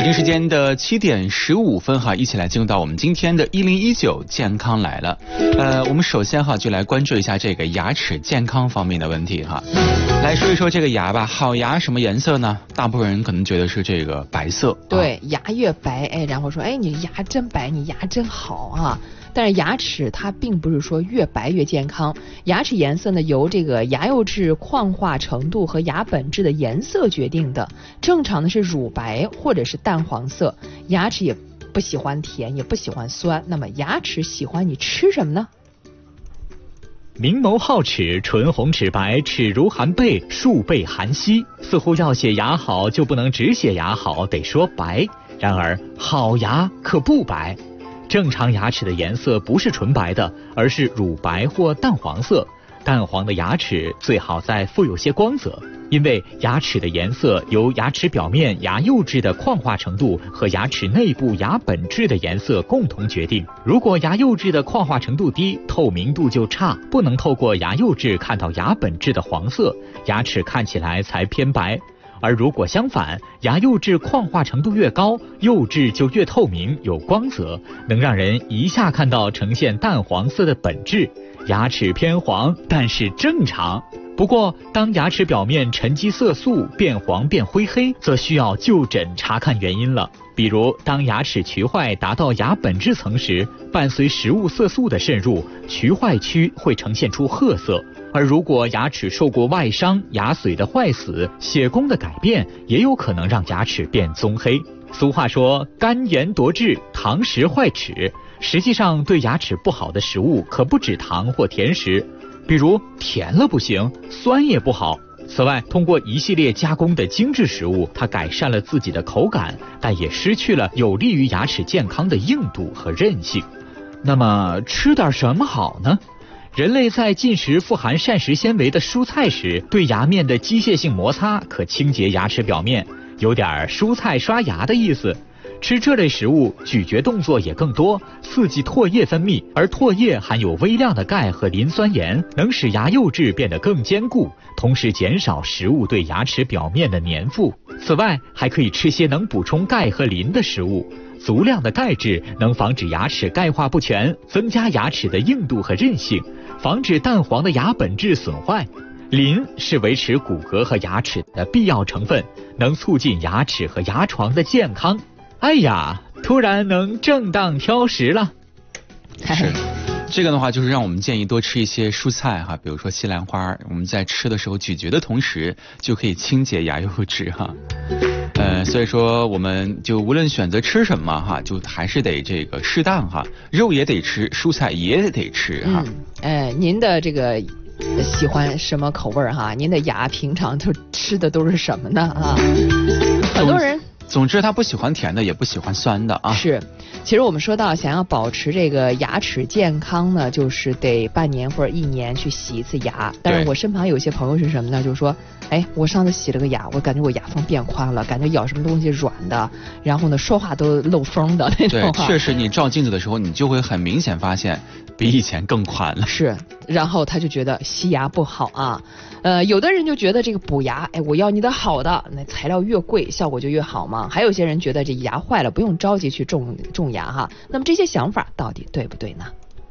京时间的7点15分哈，一起来进入到我们今天的1019健康来了。我们首先哈就来关注一下这个牙齿健康方面的问题哈。来说一说这个牙吧，好牙什么颜色呢？大部分人可能觉得是这个白色。 对，牙越白，然后说，你牙真白，你牙真好啊。但是牙齿它并不是说越白越健康，牙齿颜色呢由这个牙釉质矿化程度和牙本质的颜色决定的。正常的是乳白或者是淡黄色，牙齿也不喜欢甜，也不喜欢酸。那么牙齿喜欢你吃什么呢？ 明眸皓齿，唇红齿白，齿如含贝，数倍含硒。似乎要写牙好就不能只写牙好，得说白。然而好牙可不白。正常牙齿的颜色不是纯白的，而是乳白或淡黄色。淡黄的牙齿最好再富有些光泽，因为牙齿的颜色由牙齿表面牙釉质的矿化程度和牙齿内部牙本质的颜色共同决定。如果牙釉质的矿化程度低，透明度就差，不能透过牙釉质看到牙本质的黄色，牙齿看起来才偏白。而如果相反，牙釉质矿化程度越高，釉质就越透明有光泽，能让人一下看到呈现淡黄色的本质。牙齿偏黄，但是正常。不过当牙齿表面沉积色素变黄变灰黑，则需要就诊查看原因了。比如当牙齿龋坏达到牙本质层时，伴随食物色素的渗入，龋坏区会呈现出褐色。而如果牙齿受过外伤，牙髓的坏死、血供的改变，也有可能让牙齿变棕黑。俗话说干盐夺智，糖食坏齿。实际上对牙齿不好的食物可不止糖或甜食，比如甜了不行，酸也不好。此外，通过一系列加工的精致食物，它改善了自己的口感，但也失去了有利于牙齿健康的硬度和韧性。那么吃点什么好呢？人类在进食富含膳食纤维的蔬菜时，对牙面的机械性摩擦可清洁牙齿表面，有点蔬菜刷牙的意思。吃这类食物，咀嚼动作也更多，刺激唾液分泌，而唾液含有微量的钙和磷酸盐，能使牙釉质变得更坚固，同时减少食物对牙齿表面的粘附。此外，还可以吃些能补充钙和磷的食物。足量的钙质能防止牙齿钙化不全，增加牙齿的硬度和韧性，防止淡黄的牙本质损坏。磷是维持骨骼和牙齿的必要成分，能促进牙齿和牙床的健康。哎呀，突然能正当挑食了。 是，这个的话就是让我们建议多吃一些蔬菜哈，比如说西兰花，我们在吃的时候咀嚼的同时就可以清洁牙釉质哈。所以说我们就无论选择吃什么哈，就还是得这个适当哈，肉也得吃，蔬菜也得吃哈。 您的这个喜欢什么口味哈？您的牙平常都吃的都是什么呢啊？很多人。 总之他不喜欢甜的，也不喜欢酸的啊。 是，其实我们说到想要保持这个牙齿健康呢，就是得半年或者1年去洗一次牙。但是我身旁有些朋友是什么呢？就是说，我上次洗了个牙，我感觉我牙缝变宽了，感觉咬什么东西软的，然后呢说话都漏风的那种。 对，确实你照镜子的时候，你就会很明显发现比以前更宽了。 是，然后他就觉得洗牙不好啊。有的人就觉得这个补牙，我要你的好的，那材料越贵，效果就越好嘛。还有些人觉得这牙坏了，不用着急去种牙哈。那么这些想法到底对不对呢？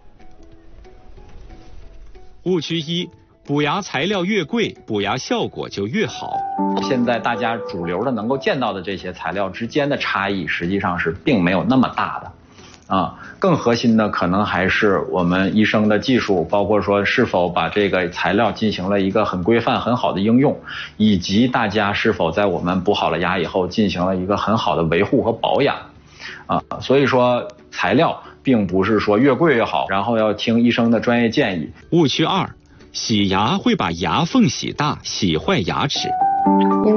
误区1：补牙材料越贵，补牙效果就越好。 现在大家主流的能够见到的这些材料之间的差异，实际上是并没有那么大的。更核心的可能还是我们医生的技术，包括说是否把这个材料进行了一个很规范很好的应用，以及大家是否在我们补好了牙以后进行了一个很好的维护和保养。所以说材料并不是说越贵越好，然后要听医生的专业建议。 误区2：洗牙会把牙缝洗大，洗坏牙齿。